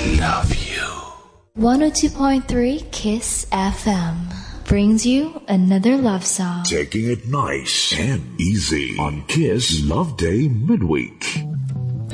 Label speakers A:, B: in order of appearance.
A: love you.
B: 102.3 Kiss FM brings you another love song.
C: Taking it nice and easy on Kiss Love Day Midweek.